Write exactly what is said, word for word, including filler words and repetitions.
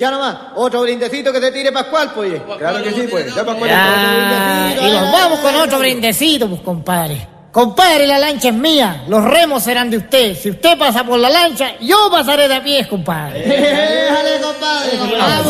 Ya nomás, otro brindecito que te tire Pascual, pues. Claro que sí, pues. Ya, Pascual. Ya, y nos vamos con otro brindecito, pues, compadre. Compadre, la lancha es mía, los remos serán de usted. Si usted pasa por la lancha, yo pasaré de a pies, compadre. Déjale, compadre. Vamos.